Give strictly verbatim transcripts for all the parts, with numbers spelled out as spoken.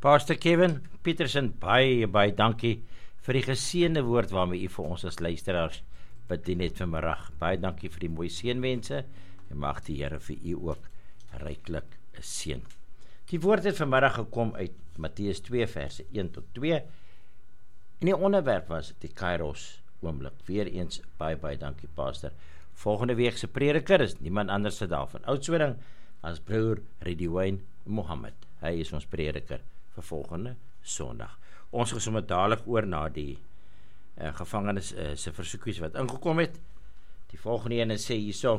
Pastor Kevin Petersen, baie, baie dankie vir die geseënde woord waarmee u vir ons as luisteraars bedien het vanmiddag. Baie dankie vir die mooi seënwense en mag die Here vir u ook ryklik seën. Die woord het vanmiddag gekom uit Matteus twee verse een tot twee en die onderwerp was die Kairos oomblik. Weereens baie, baie dankie Pastor. Volgende week se prediker is niemand anders as daar van Oudtshoorn as broer Ridwan Mohammed. Hy is ons prediker vir volgende Sondag. Ons gaan sommer dadelik oor na die uh, gevangenes uh, se versoekies wat ingekom het. Die volgende ene sê hierso,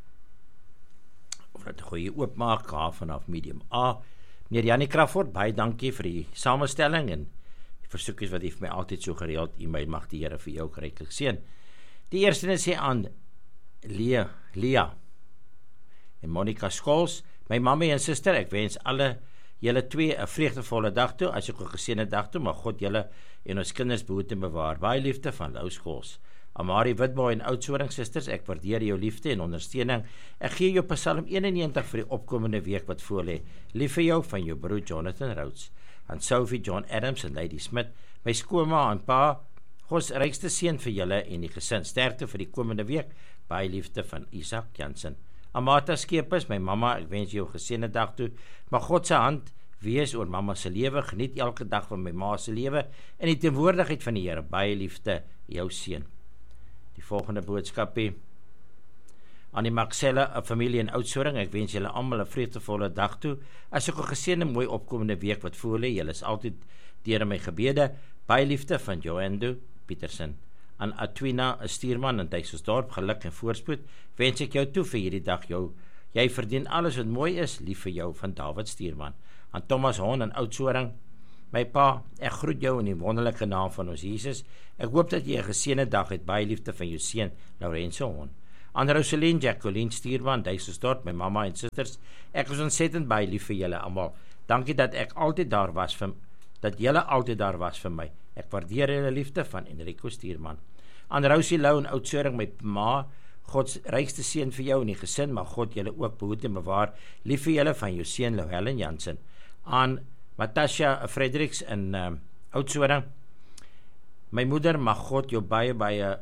of dat goeie oopmaak, H vanaf medium A. Meneer Janie Crawford, baie dankie vir die samestelling en die versoekies wat hy vir my altyd so gereeld e-mail, mag die Here vir jou ryklik seën. Die eerste ene sê aan Lia, Lia en Monica Scholes, my mamma en suster, ek wens alle julle twee 'n vreugdevolle dag toe, as ook 'n geseënde dag toe, mag God julle en ons kinders behoed en bewaar. Baie liefde van Lou Scholes. Amari Witboy en Oudtshoorn susters, ek waardeer jou liefde en ondersteuning. Ek gee jou Psalm eenennegentig vir die opkomende week wat voorlê. Lief vir jou van jou broer Jonathan Rhodes. Aan Sophie, John Adams en Lady Smith, my skoonma en pa, God's rykste seën vir julle en die gesin. Sterkte vir die komende week. Baie liefde van Isak Jansen. Amata Skepers, my mamma, ek wens jou 'n geseënde dag toe. Mag God se hand wees oor mamma se lewe. Geniet elke dag van my ma se lewe en die teenwoordigheid van die Here. Baie liefde, jou seun. Die volgende boodskapie aan die Maxella, 'n familie in Oudtshoorn. Ek wens julle almal 'n vreugdevolle dag toe. As ek 'n geseënde mooi opkomende week wat voorlê. Julle is altyd deur my gebede. Baie liefde van Joando Petersen. Aan Atwina, 'n stuurman in Duiselsdorp, geluk en voorspoed. Wens ek jou toe vir hierdie dag. Jou, jy verdien alles wat mooi is. Lief vir jou van David Stuurman. Aan Thomas Hon in Oudtshoorn. My pa, ek groet jou in die wonderlike naam van ons Jesus. Ek hoop dat jy 'n geseënde dag het. Baie liefde van jou seun, Lorenzo Hon. Aan Roseline Jacqueline Stuurman, Duiselsdorp, my mamma en susters. Ek is ontsettend baie lief vir julle almal. Dankie dat ek altyd daar was vir dat julle altyd daar was vir my. Ek waardeer julle liefde van Enrico Stuurman. Aan Rosie Lou in Oudtshoorn, my ma, God rykste seën vir jou en die gesin, mag God julle ook behoed en bewaar. Lief vir julle van jou seun Lou Helen Jansen. Aan Natasha Fredericks in uh, Oudtshoorn. My moeder, mag God jou baie baie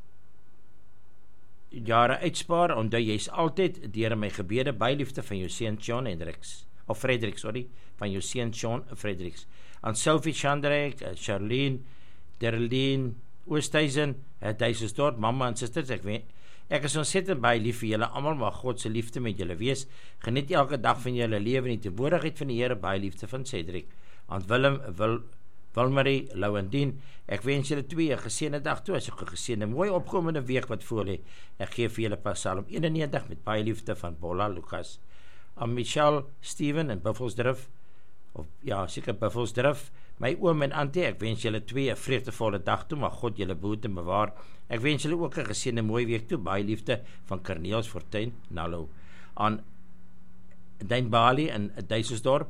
jare uitspaar, omdat jy is altyd deur my gebede. Baie liefde van jou seun John Hendricks, of Fredericks, sorry, van jou seun John Fredericks. Aan Sophie Chandrek, Charlene, Derlene Oosthuizen, Duiselsdorp, mamma en susters, ek weet, ek is ontsettend baie lief vir julle almal, mag God se liefde met julle wees. Geniet elke dag van julle lewe en die teenwoordigheid van die Here. Baie liefde van Cedric. Aan Willem, Wil, Wilmarie, Louwendien, ek wens julle twee 'n geseënde dag toe, as ek 'n geseënde mooi opkomende week wat voorlê. Ek gee vir julle Psalm eenennegentig met baie liefde van Bolla Lucas. Aan Michelle Steven in Buffelsdrift, of ja, seker Buffelsdrift, my oom en auntie, ek wens julle twee 'n vreugdevolle dag toe, mag God julle behoed en bewaar. Ek wens julle ook 'n geseënde mooi week toe. Baie liefde van Corneels Fortuin Nallo. Aan Dyn Bali in Duiselsdorp,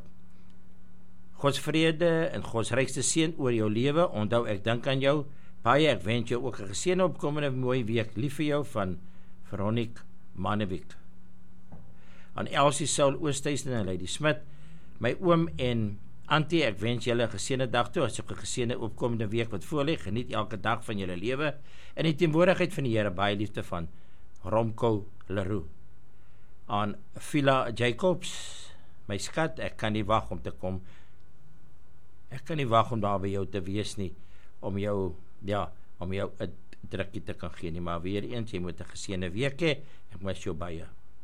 Gods vrede en Gods rykste seën oor jou lewe. Onthou, ek dink aan jou baie. Ek wens jou ook 'n geseënde opkomende mooi week. Lief vir jou van Veronique Manewik. Aan Elsie Saul Oosthuizen en Lady Smith, my oom en auntie, ek wens julle 'n geseënde dag toe, as ek 'n geseënde opkomende week wat voorlê. Geniet elke dag van julle lewe in die teenwoordigheid van die Here. Baie liefde van Romko Leroux. Aan Phila Jacobs, my skat, ek kan nie wag om te kom. Ek kan nie wag om daar by jou te wees nie, om jou, ja, om jou 'n drukkie te kan gee nie, maar weer eens, jy moet 'n geseënde week hê. Ek mis jou baie.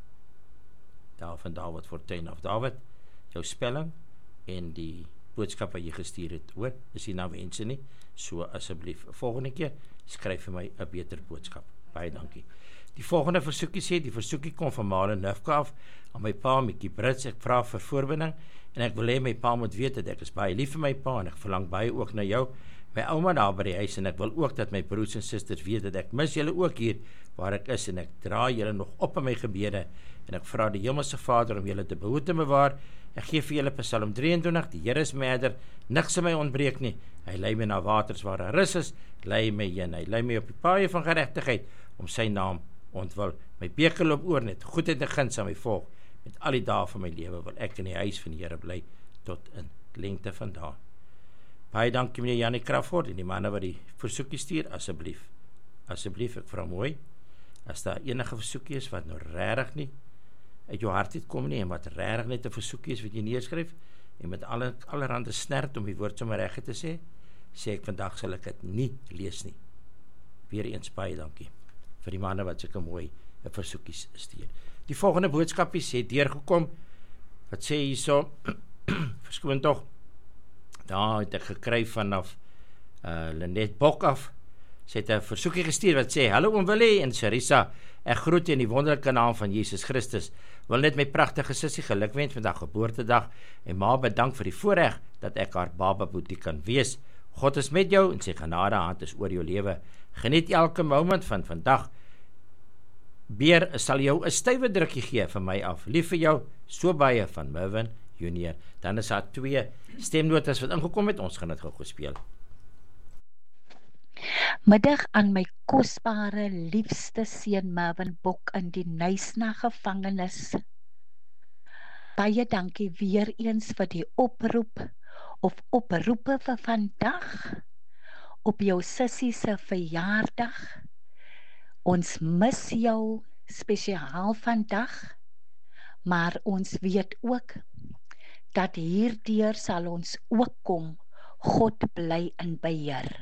Daar van David Fortuin of David, jou spelling en die boodskap wat jy gestuur het, hoor, is nie nou wense nie, so asseblief, volgende keer, skryf vir my 'n beter boodskap. Baie dankie. Die volgende versoekie sê, die versoekie kom van Male Nufka af, aan my pa, Mickey Brits, ek vra vir voorbinding, en ek wil hê my pa moet weet dat ek is baie lief vir my pa, en ek verlang baie ook na jou, my ouma daar by die huis, en ek wil ook dat my broers en susters weet, dat ek mis julle ook hier, waar ek is, en ek dra julle nog op in my gebede, en ek vra die Hemelse Vader om julle te behoed en bewaar. Ek gee vir julle Psalm drieëntwintig, die Here is my herder, niks in my ontbreek nie, hy lei my na waters waar daar rus is, lei my heen, hy lei my op die paaie van geregtigheid, om sy naam ontwil, my beker loop oor net, goedheid en guns aan my volg, met al die dae van my lewe wil ek in die huis van die Here bly, tot in lengte van dae. Baie dankie meneer Janie Crawford en die manne wat die versoekie stuur, asseblief. Asseblief, ek vra mooi, as daar enige versoekie is wat nou regtig nie uit jou hart het kom nie, en wat regtig net 'n versoekie is wat jy neerskryf, en met alle, allerhande snert om die woord sommer reg te sê, sê ek vandag sal ek dit nie lees nie. Weer eens baie dankie vir die manne wat sulke mooi versoekies stuur. Die volgende boodskapies het deurgekom, wat sê hierso, verskoon tog, daar het ek gekry vanaf uh, Lenet Bok af. Sy het 'n versoekie gestuur wat sê: hallo oom Willie en Charissa, ek groet in die wonderlike naam van Jesus Christus. Wil net my pragtige sussie gelukwens vandag geboortedag en ma bedank vir die voorreg dat ek haar baba boetie kan wees. God is met jou en sy genade hand is oor jou lewe. Geniet elke moment van vandag. Beer sal jou 'n stywe drukkie gee van my af. Lief vir jou, so baie van Mervin Junior. Dan is daar twee stemnotas wat ingekom het. Ons gaan dit gou gespeel. Middag aan my kosbare liefste seun Mervin Bok in die Knysna gevangenis. Baie dankie weer eens vir die oproep of oproepe vir vandag op jou sussie se verjaardag. Ons mis jou spesiaal vandag, maar ons weet ook dat hierdeur sal ons ook kom. God bly in beheer.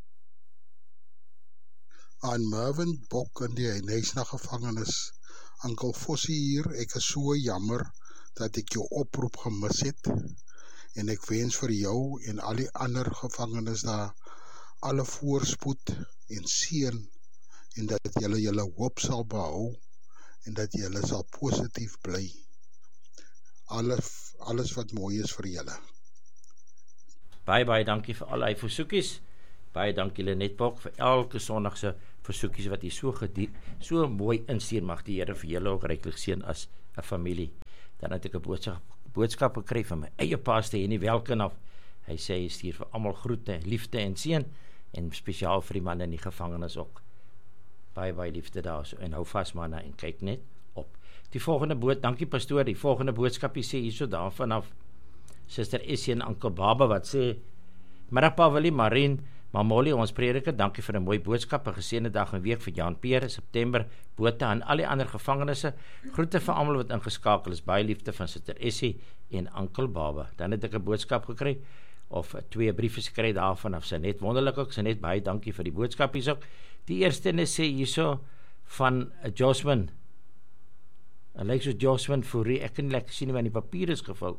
Aan Mervin Bok in die Knysna gevangenis. Ankel Fossie hier, ek is so jammer dat ek jou oproep gemis het, en ek wens vir jou en al die ander gevangenes daar alle voorspoed en seën, en dat julle julle hoop sal behou, en dat julle sal positief bly. Alles, alles wat mooi is vir julle. Baie, baie dankie vir al die versoekies. Baie dankie Lenet Bok vir elke sondagse versoekies wat jy so, so mooi instuur. Mag die Here vir julle ook ryklik seën as 'n familie. Dan het ek 'n boodskap, boodskap gekry van my eie pastoor Henny Welken af. Hy sê hy stuur vir almal groete, liefde en seën, en spesiaal vir die manne in die gevangenis ook. Baie, baie liefde daar so, en hou vas manne en kyk net op. Die volgende bood, dankie pastoor, die volgende boodskapie sê hierso daar vanaf Suster Essie en Ankel Baba wat sê: middag Pa Willie, Marien, Mamoli, ons prediker, dankie vir 'n mooi boodskap, 'n geseënde dag en week vir Jan Pierre, September, Bote en al die ander gevangenisse. Groete vir almal wat ingeskakel is, baie liefde van Suster Essie en Ankel Baba. Dan het ek 'n boodskap gekry, of twee briewe gekry daarvan af, sy net wonderlik ook, sy net baie dankie vir die boodskapies ook. Die eerste ene sê hierso van Josman, en lyk so Josman Fourie, ek kan nie lekker sien wat in die papier is gevou.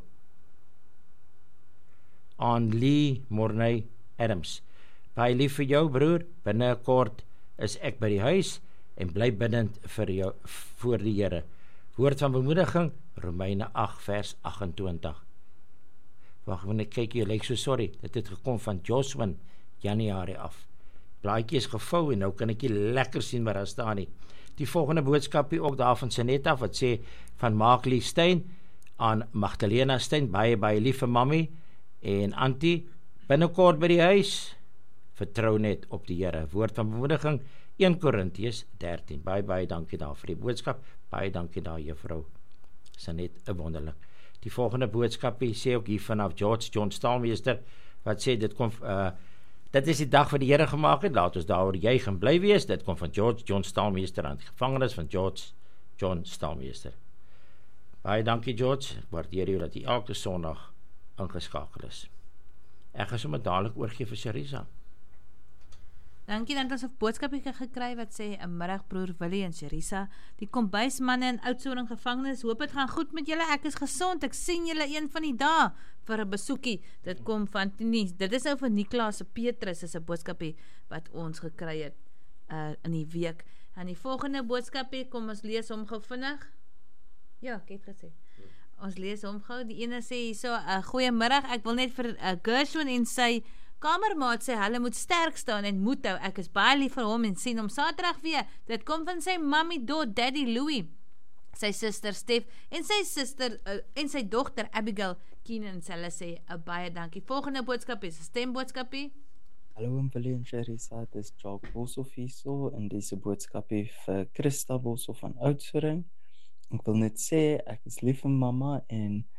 Aan Lee Morney Adams. Baie lief vir jou broer, binnekort is ek by die huis en bly binnend vir jou voor die Here. Woord van bemoediging, Romeine agt vers agt en twintig. Wag, wanneer ek kyk jy, lyk so sorry, dit het gekom van Joswin Januarie af. Blaadjie is gevou en nou kan ek nie lekker sien wat daar staan nie. Die volgende boodskapie ook daar van Sanet af, wat sê van Maaklie Stein aan Magdalena Stein, baie baie lief vir mammy en auntie, binnekort by die huis, vertrou net op die Here. Woord van bemoediging, een Korintiërs dertien. Baie, baie dankie daar vir die boodskap. Baie dankie daar, juffrou Sanet, 'n wonderlik. Die volgende boodskapie sê ook hier vanaf George John Staalmeester, wat sê, dit kom, uh, dit is die dag wat die Here gemaak het, laat ons daaroor juig en bly wees. Dit kom van George John Staalmeester aan die gevangenis van George John Staalmeester. Baie dankie George, ek waardeer jou dat jy elke Sondag ingeskakel is. Ek gaan sommer dadelik oorgee vir Charissa. Dankie, dan het ons 'n boodskapie gekry wat sê: 'n middag broer Willie en Charissa, die kombuismanne in Oudtshoorn gevangenis, hoop dit gaan goed met julle, ek is gesond, ek sien julle een van die dae vir 'n besoekie. Dit kom van Tini, dit is nou vir Niklaas Petrus, is 'n boodskapie wat ons gekry het uh, in die week. En die volgende boodskapie, kom ons lees hom gou vinnig. Ja, ek het gesê. Ons lees hom gou. Die ene sê hierso: uh, goeiemiddag, ek wil net vir uh, Gershwin en sy kamermaat sê, hulle moet sterk staan en moed hou. Ek is baie lief vir hom en sien hom Saterdag weer. Dit kom van sy mammy Dot, Daddy Louis, sy suster Stef en sy suster uh, en sy dogter Abigail Keenan. Hulle sê 'n uh, baie dankie. Volgende boodskap is 'n stemboodskapie. Hallo oom Willie en Charissa, dit is Jacques Boshoff hierso en deze boodskapie vir Christa Boshoff van Oudtshoorn. Ek wil net sê, ek is lief vir mamma en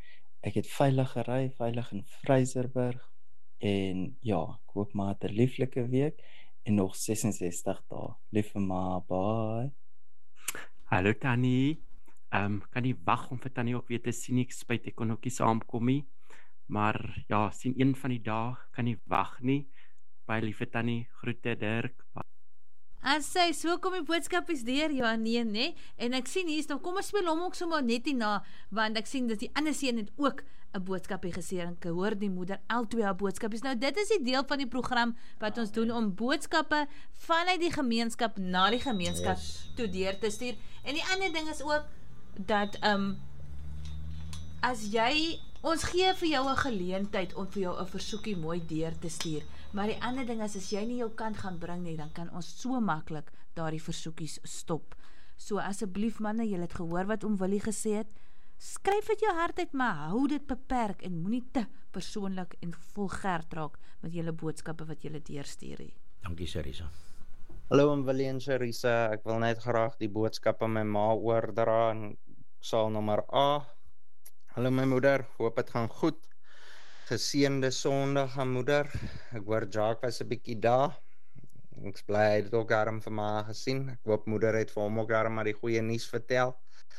Ek het veilig gery, veilig in Vryserburg. En ja, ek hoop maar het 'n lieflike week en nog ses en sestig dae. Lieve ma, bye. Hallo Tannie. Ehm um, kan nie wag om vir Tannie ook weer te sien. Ek spyt ek kon ook nie saamkom nie. Maar ja, sien een van die dae, kan nie wag nie. Baie lieve Tannie, groete Dirk. As sy, so kom die boodskapies deur, ja nee, nee. En ek sien hier is nog, kom ons speel hom ook sommer net hierna, want ek sien dat die ander seun het ook 'n boodskapie gesê en ek hoor die moeder al twee haar boodskapies. Nou dit is die deel van die program wat ons doen om boodskappe vanuit die gemeenskap na die gemeenskap yes. toe deur te stuur. En die ander ding is ook dat um, as jy, ons gee vir jou 'n geleentheid om vir jou 'n versoekie mooi deur te stuur. Maar die ander ding is, as jy nie jou kant gaan bring nie, dan kan ons so maklik daardie versoekies stop. So asseblief manne, julle het gehoor wat oom Willie gesê het, skryf uit jou hart uit, maar hou dit beperk en moenie te persoonlik en vulgêr raak met julle boodskappe wat julle deurstuur nie. Dankie Charissa. Hallo oom Willie en Charissa, ek wil net graag die boodskap aan my ma oordra en saal nommer A. Hallo my moeder, hoop het gaan goed. Geseënde Sondag aan moeder. Ek hoor Jacques was 'n bietjie daar. Ek is bly hy het ook daarom vir my gesien. Ek hoop moeder het vir hom ook daarom maar die goeie nuus vertel.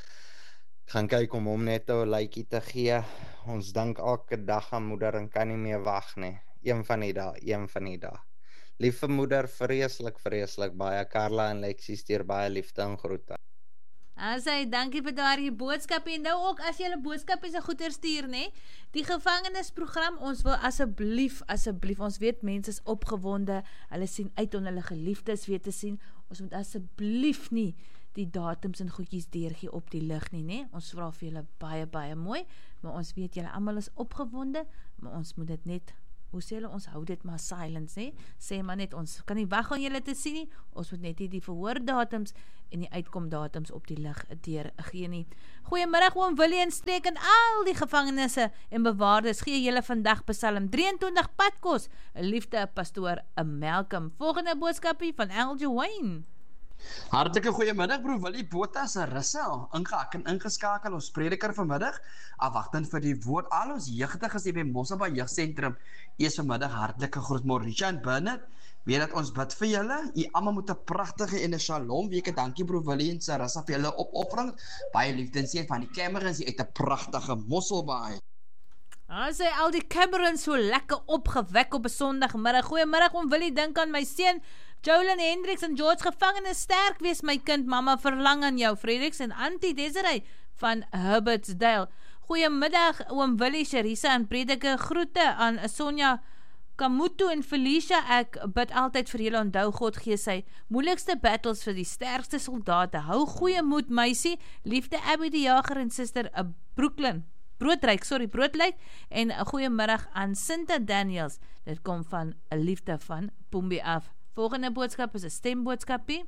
Ek gaan kyk om hom net 'n lykie te gee. Ons dink elke dag aan moeder en kan nie meer wag nie. Een van die dae, een van die dae. Liewe moeder, vreeslik, vreeslik baie. Carla en Lexie stuur baie liefde en groete. As hy, dankie vir daardie boodskap en nou ook as jy 'n boodskap is 'n goeie stuur, nê? Die gevangenisprogram, ons wil asseblief, asseblief, ons weet mense is opgewonde, hulle sien uit om hulle geliefdes weer te sien. Ons moet asseblief nie die datums en goedjies deurgee op die lig nie, nê? Ons vra vir julle baie baie mooi, maar ons weet julle almal is opgewonde, maar ons moet dit net, hoe sê hulle, ons hou dit maar silence, nê? Sê maar net, ons kan nie wag om julle te sien nie, ons moet net nie die verhoordatums en die uitkomdatums op die lig deur gee nie. Goeiemiddag oom Willie en streek in al die gevangenisse en bewaardes, gee julle vandag Psalm drieëntwintig padkos, 'n liefde pastoor, 'n Malcolm. Volgende boodskapie van Elge Wayne. Hartlike goeiemiddag broer Willie Botha se Russell, ingehak en ingeskakel ons prediker vanmiddag, afwagtend vir die woord. Al ons jeugdiges hier by Mosselbaai Jeugsentrum, eers vanmiddag hartlike groet Mauricia en Bernard, weet dat ons bid vir julle, u almal moet 'n pragtige en 'n shalom week, dankie broer Willie en Sarassa vir julle opoffering, baie liefde en seën van die Camerons uit 'n pragtige Mosselbaai. As hy al die Camerons so lekker opgewek op 'n Sondagmiddag, goeiemiddag oom Willie, dink aan my seun, Jolyn Hendricks en George gevangenes, sterk wees my kind, mama verlang aan jou, Fredericks en Auntie Desiree van Herbertsdale. Goeiemiddag oom Willie, Charissa en prediker, groete aan Sonja Kamutu en Felicia, ek bid altyd vir julle, onthou God gee sy moeilikste battles vir die sterkste soldate, hou goeie moed meisie, liefde Abby die Jager en sister uh, Brooklyn, Broodryk, sorry, Broodlyk, en 'n goeiemiddag aan Sinta Daniels, dit kom van 'n liefde van Pumbi af. Volgende boodskap is 'n stemboodskapie.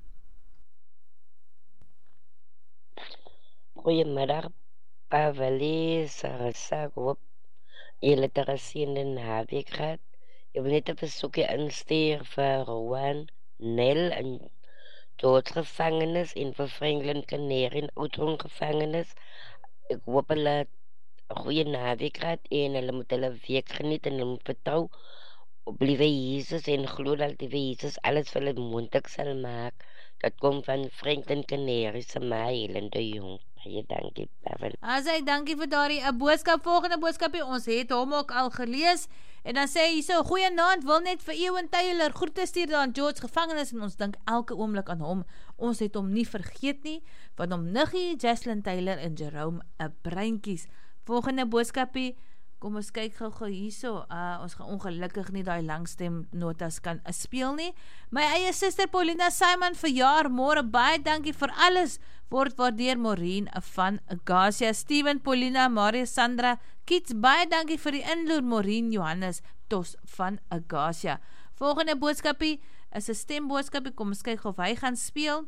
Goeiemiddag, Pavali, Sarassa, ek hoop julle het 'n geseënde naweek gehad. Ek wil net 'n versoekie instuur vir Rowan, Nel en George gevangenes en vir Franklin Canary en Oudtshoorn gevangenes. Ek hoop hulle 'n goeie naweek gehad en hulle moet hulle week geniet en hulle moet vertrou op liewe Jesus en glo dat liewe Jesus alles vir hulle moontlik sal maak. Dat kom van Franklin Canary se my Helende Jong. Baie dankie, Pavel. As hy, dankie vir daardie 'n boodskap. Volgende boodskapie, ons het hom ook al gelees. En dan sê hy so, goeie naand, wil net vir Ewan Taylor groete stuur aan George gevangenes en ons dink elke oomblik aan hom. Ons het hom nie vergeet nie, van hom niggie, Jaslyn Taylor en Jerome 'n breintjies. Volgende boodskapie, kom ons kyk gou-gou hierso. Uh, ons gaan ongelukkig nie daai langstem notas kan uh, speel nie. My eie suster Paulina Simon verjaar môre, baie dankie vir alles. Word waardeer Maureen van Agasia, Steven, Paulina, Maria, Sandra, Kids, baie dankie vir die inloer Maureen Johannes Tos van Agasia. Volgende boodskapie is 'n stemboodskapie, kom ons kyk of hy gaan speel.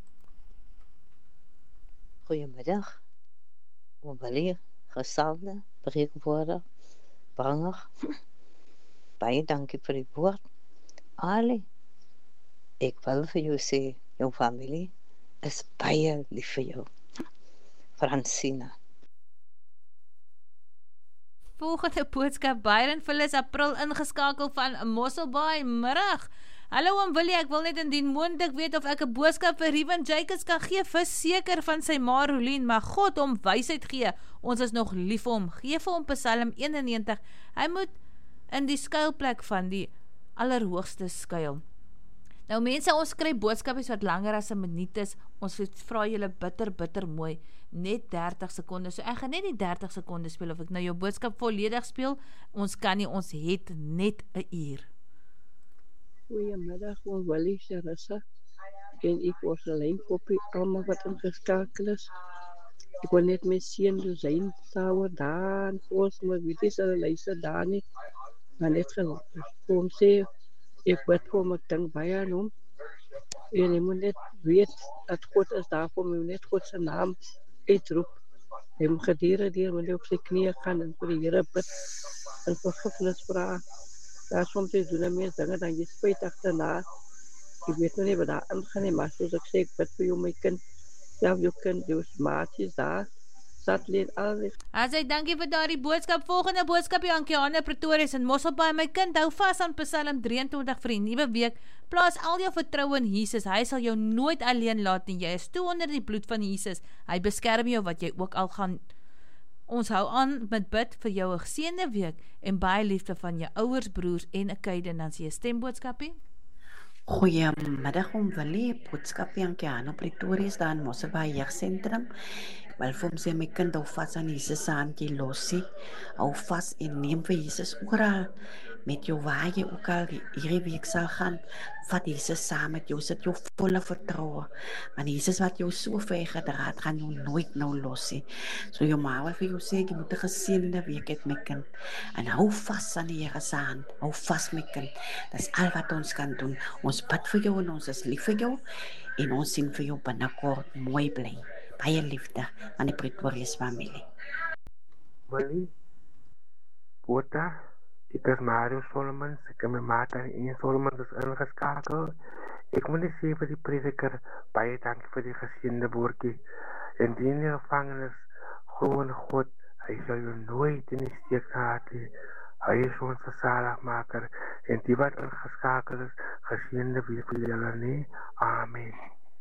Goeiemiddag, oom Willie, gesalde, preekwoorde, branger, baie dankie vir die woord. Ali, ek wil vir jou sê, jou familie is baie lief vir jou. Francina. Volgende boodskap, Byron Phyllis April ingeskakel van Mosselbaai, middag. Hallo oom Willie, ek wil net indien moontlik weet of ek 'n boodskap vir Reuben Jacobs kan gee, verseker van sy ma Rolien, maar God hom wysheid gee, ons is nog lief vir hom, gee vir hom Psalm eenennegentig, hy moet in die skuilplek van die allerhoogste skuil. Nou mense, ons kry boodskapies wat langer as 'n minuut is, ons vra julle bitter, bitter mooi, net dertig sekondes, so ek gaan net die dertig sekondes speel, of ek nou jou boodskap volledig speel, ons kan nie, ons het net 'n uur. Goeiemiddag, oom Willie, Charissa, en ek was alleen koppie, allemaal wat ingeskakel is. Ek wil net my seun Dozijn Sauer, Daan, Vos, maar weet jy, hulle luister daar nie, maar net vir hom sê, ek bid vir hom, ek dink baie aan hom, en hy moet net weet, dat God is daar vir hom, hy moet net God sy naam uitroep, hy moet gedurende die, moet hy op sy knieën gaan, en vir die Here bid, en vergifnis vra, daar soms doen hy meer dinge, dan jy spijt achterna, ek weet nog nie wat daar ingaan nie, maar soos ek sê, ek bid vir jou my kind, self jou kind, jou maatjes daar, Satleen, alles. As hy, dankie vir daardie boodskap, volgende boodskap, Jankiane Pretorius en Mosselbaai, my kind, hou vas aan Psalm drieëntwintig vir die nuwe week, plaas al jou vertroue in Jesus, hy sal jou nooit alleen laat nie, jy is toe onder die bloed van Jesus, hy beskerm jou wat jy ook al gaan. Ons hou aan met bid vir jou 'n geseënde week en baie liefde van jou ouers, broers en 'n kuide, en dan sê jy stemboodskapie. Goeiemiddag oom Willie, boodskap Jankiane Pretorius daar in Mosselbaai Jeugsentrum. Wel vir hom sê my kind, hou vas aan Jesus se handjie losie, hou vas en neem vir Jesus oral met jou waar jy ook al hierdie week sal gaan, vat Jesus saam met jou, sit jou volle vertroue, want Jesus wat jou so ver gedra het, gaan jou nooit nou losie. So jou ma wil vir jou sê, jy moet 'n geseënde week hê my kind, en hou vas aan die Here se hand, hou vas my kind, dis al wat ons kan doen, ons bid vir jou en ons is lief vir jou, en ons sien vir jou binnekort mooi bly. Baie liefde aan die Pretorius familie. Willie, Bota, ek is Mario Solomons, ek en my maat en Ian Solomons is ingeskakel. Ek moet net sê vir die prediker, baie dankie vir die geseënde woordjie. En die in die gevangenis, glo in God, hy sal jou nooit in die steek laat nie. Hy is ons zaligmaker, en die wat ingeskakel is, geseënde week vir julle nie. Amen.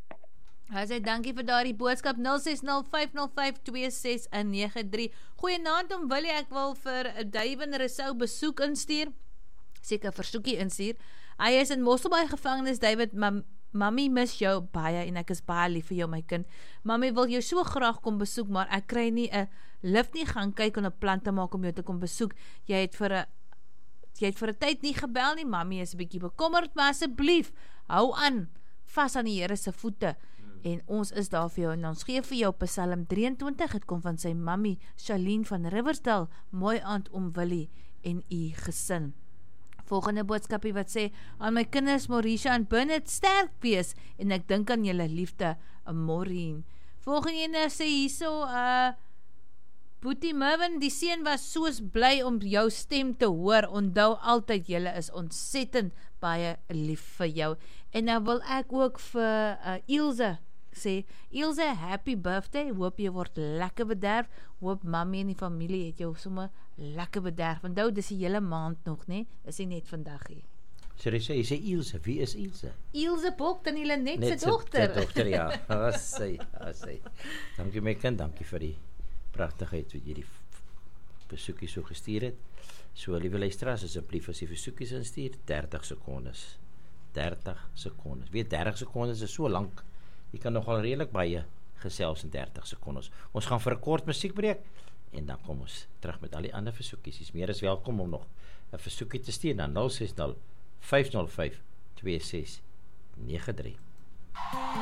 Hy sê, dankie vir daardie boodskap, nul ses nul vyf nul vyf twee ses nege drie. Goeienaand om Willie, ek wil vir David Rousseau besoek instuur, seker versoekie instuur. Hy is in Mosselbaai gevangenis, David, mam, mami mis jou baie, en ek is baie lief vir jou my kind. Mami wil jou so graag kom besoek, maar ek kry nie 'n lift nie, gaan kyk en 'n plan te maak om jou te kom besoek. Jy het vir 'n jy het vir 'n tyd nie gebel nie, mami is 'n bietjie bekommerd, maar asseblief, hou aan, vas aan die Here se voete. En ons is daar vir jou, en ons gee vir jou Psalm drieëntwintig, het kom van sy mami, Charlene van Riversdale, mooi aand om Willie en u gesin. Volgende boodskapie wat sê, aan my kinders Mauricia en Bernard sterk wees, en ek dink aan julle liefde, Maureen. Volgende ene sê hierso, uh, Boetie Mervin, die seun was soos bly om jou stem te hoor, onthou altyd, julle is ontsettend baie lief vir jou. En nou wil ek ook vir uh, Ilse sê, Ilse, happy birthday, hoop jy word lekker bederf, hoop mami en die familie het jou sommer lekker bederf, onthou, dis die hele maand nog, nee, is die net vandag hier. Sorry, sê, jy sê Ilse, wie is Ilse? Ilse Bok, dan julle net sy dochter. Net sy dochter, ja, as sy, as sy. Dankie my kind, dankie vir die prachtigheid wat jy die besoekies so gestuur het. So, liewe luisteraars, asseblief as jy versoekies instuur, dertig sekondes. dertig sekondes. Weet, dertig sekondes is so lang, jy kan nogal redelijk baie gesels in dertig sekondes. Ons gaan vir 'n kort musiekbreek, en dan kom ons terug met al die ander versoekies. Jy is meer as welkom om nog 'n versoekie te stuur na nul ses nul vyf nul vyf twee ses nege drie.